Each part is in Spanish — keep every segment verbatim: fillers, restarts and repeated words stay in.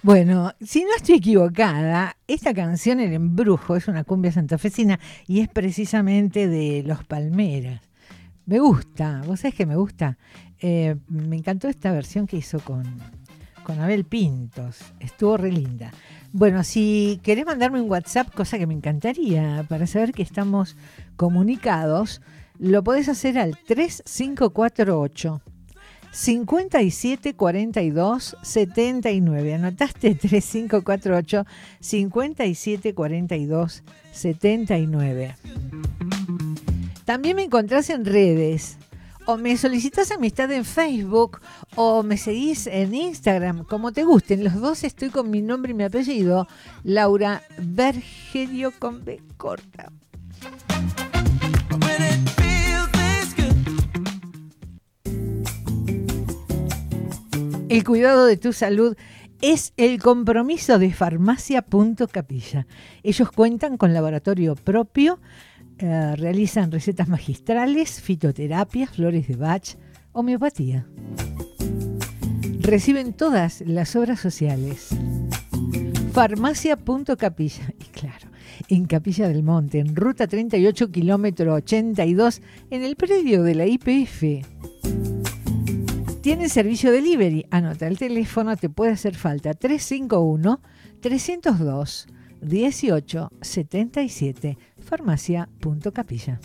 Bueno, si no estoy equivocada, esta canción El Embrujo es una cumbia santafesina y es precisamente de Los Palmeras. Me gusta, vos sabés que me gusta. Eh, me encantó esta versión que hizo con, con Abel Pintos. Estuvo re linda. Bueno, si querés mandarme un WhatsApp, cosa que me encantaría, para saber que estamos comunicados, lo podés hacer al tres cinco cuatro ocho, cinco siete cuatro dos, siete nueve. ¿Anotaste? tres cinco cuatro ocho, cinco siete cuatro dos, siete nueve. También me encontrás en redes, o me solicitas amistad en Facebook, o me seguís en Instagram, como te gusten. Los dos estoy con mi nombre y mi apellido, Laura Bergerio con B corta. El cuidado de tu salud es el compromiso de Farmacia Punto Capilla. Ellos cuentan con laboratorio propio, eh, realizan recetas magistrales, fitoterapias, flores de Bach, homeopatía. Reciben todas las obras sociales. Farmacia Punto Capilla, y claro, en Capilla del Monte, en ruta treinta y ocho, kilómetro ochenta y dos, en el predio de la I P F. Tienen servicio delivery. Anota el teléfono, te puede hacer falta tres cinco uno, tres cero dos, uno ocho siete siete. Farmacia Punto Capilla.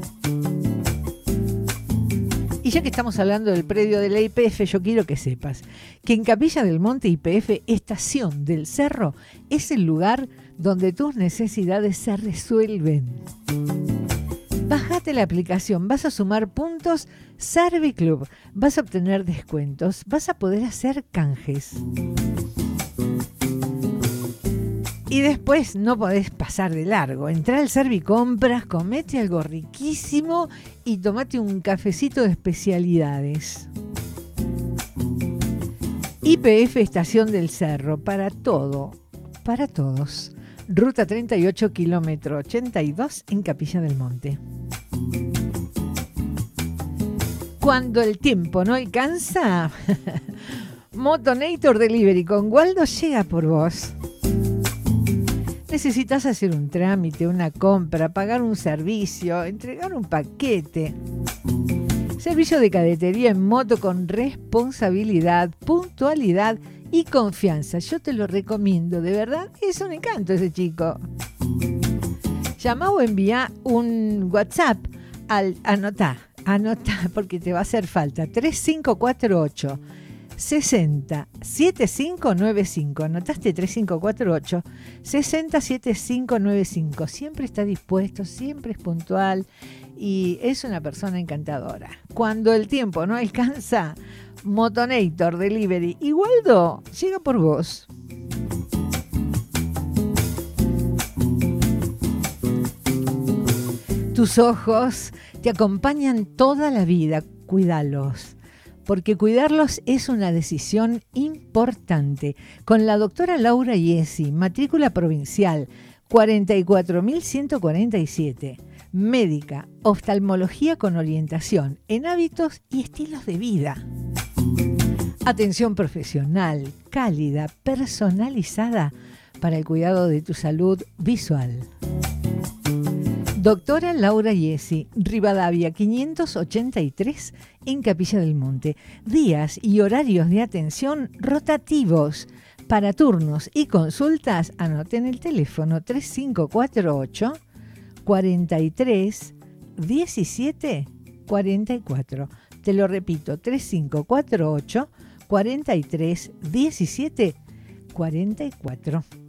Y ya que estamos hablando del predio de la I P F, yo quiero que sepas que en Capilla del Monte I P F, Estación del Cerro, es el lugar donde tus necesidades se resuelven. Bájate la aplicación, vas a sumar puntos Serviclub, vas a obtener descuentos, vas a poder hacer canjes. Y después no podés pasar de largo. Entrá al Servicompras, comete algo riquísimo y tomate un cafecito de especialidades. I P F Estación del Cerro, para todo, para todos. Ruta treinta y ocho, kilómetro ochenta y dos, en Capilla del Monte. Cuando el tiempo no alcanza, Motonator Delivery con Waldo llega por vos. Necesitas hacer un trámite, una compra, pagar un servicio, entregar un paquete. Servicio de cadetería en moto con responsabilidad, puntualidad y confianza. Yo te lo recomiendo, de verdad, es un encanto ese chico. Llama o envía un WhatsApp al anotá, anotá porque te va a hacer falta tres cinco cuatro ocho, sesenta, setenta y cinco noventa y cinco. Anotaste tres cinco cuatro ocho, sesenta, setenta y cinco noventa y cinco. Siempre está dispuesto, siempre es puntual y es una persona encantadora. Cuando el tiempo no alcanza, Motonator Delivery y Waldo llega por vos. Tus ojos te acompañan toda la vida, cuídalos, porque cuidarlos es una decisión importante. Con la doctora Laura Iesi, matrícula provincial cuarenta y cuatro mil ciento cuarenta y siete, médica, oftalmología con orientación en hábitos y estilos de vida. Atención profesional, cálida, personalizada para el cuidado de tu salud visual. Doctora Laura Iesi, Rivadavia quinientos ochenta y tres, en Capilla del Monte. Días y horarios de atención rotativos. Para turnos y consultas, anoten el teléfono tres cinco cuatro ocho, cuarenta y tres, diecisiete, cuarenta y cuatro. Te lo repito, tres cinco cuatro ocho, cuarenta y tres, diecisiete, cuarenta y cuatro.